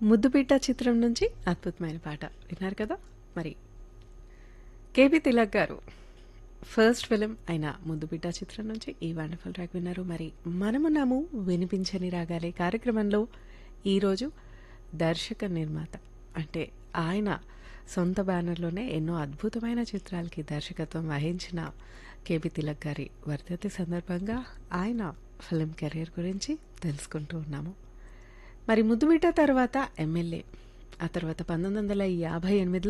ముద్దుబిడ్డ చిత్రం నుంచి అద్భుతమైన పాట విన్నారు కదా. మరి కేబీ తిలక్ గారు ఫస్ట్ ఫిలిం అయిన ముద్దుబిడ్డ చిత్రం నుంచి ఈ వండర్ఫుల్ ట్రాక్ విన్నారు. మరి మనమున్నాము వినిపించని రాగాలే కార్యక్రమంలో. ఈరోజు దర్శక నిర్మాత అంటే ఆయన సొంత బ్యానర్లోనే ఎన్నో అద్భుతమైన చిత్రాలకి దర్శకత్వం వహించిన కేబీ తిలక్ గారి వర్ధంతి సందర్భంగా ఆయన ఫిలిం కెరీర్ గురించి తెలుసుకుంటూ ఉన్నాము. మరి ముద్దుబిడ్డ తర్వాత ఎమ్మెల్యే, ఆ తర్వాత 1958